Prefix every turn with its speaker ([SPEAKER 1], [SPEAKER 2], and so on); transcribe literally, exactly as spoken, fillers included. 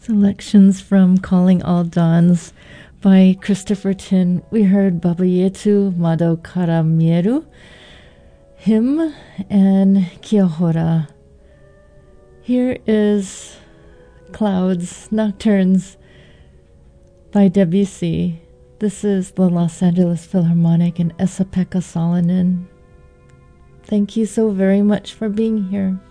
[SPEAKER 1] Selections from Calling All Dawns by Christopher Tin. We heard Baba Yetu, Mado Kara Mieru, Hymn, and Kiahora. Here is Clouds, Nocturnes by Debussy. This is the Los Angeles Philharmonic and Esa-Pekka Salonen. Thank you so very much for being here.